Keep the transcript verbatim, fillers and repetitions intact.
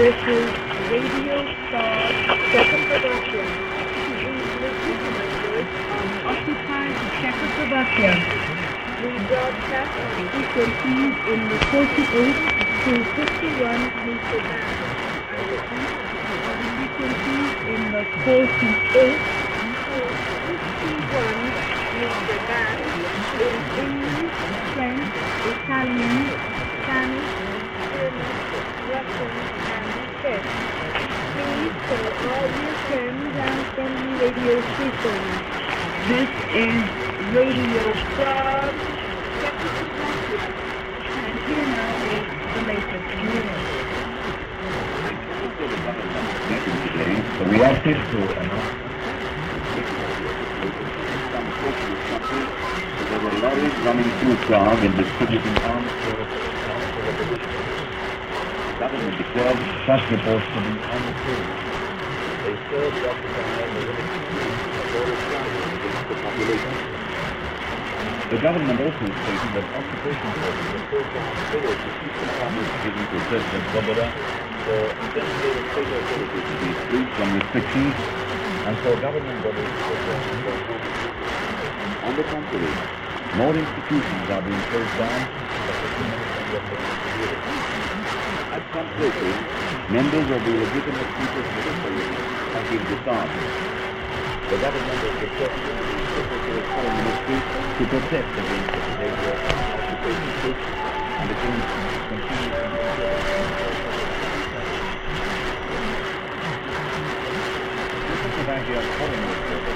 This is Radio Star Czechoslovakia. Legitimate of occupied Czechoslovakia. We broadcast on frequencies in the forty-eight to fifty-one meter band. I repeat, on frequencies in the forty-eight to fifty-one meter band in English, French, Italian, Spanish, German, Russian, and Czech. Please tell all your friends and friendly radio stations. This is Radio Prague, Czechoslovakia. And here now is the latest news. The reacted to announce there were lorries running through Prague and distributing arms for the government declared such reports to be untrue. They serve to occupy the the population. The government also stated that occupation forces were forward to keep the powers given to President Svoboda for designated state authorities to be free from restrictions and for government bodies to perform their functions. On the contrary, more institutions are being closed down. At some places, members of the legitimate people's military have been disarmed. The government has requested the Secretary of Foreign Ministry to protest against the behavior of occupation troops and against continued Czechoslovakia's foreign